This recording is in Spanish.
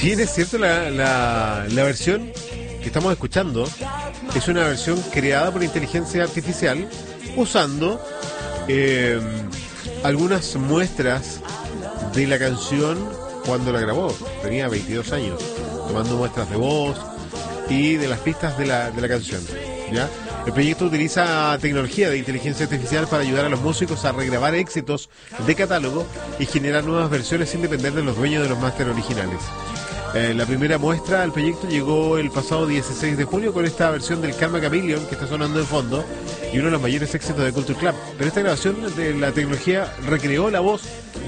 Si bien es cierto, la versión que estamos escuchando es una versión creada por inteligencia artificial usando algunas muestras de la canción cuando la grabó. Tenía 22 años, tomando muestras de voz y de las pistas de la canción, ¿ya? El proyecto utiliza tecnología de inteligencia artificial para ayudar a los músicos a regrabar éxitos de catálogo y generar nuevas versiones sin depender de los dueños de los máster originales. La primera muestra del proyecto llegó el pasado 16 de junio con esta versión del Karma Chameleon que está sonando de fondo y uno de los mayores éxitos de Culture Club. Pero esta grabación de la tecnología recreó la voz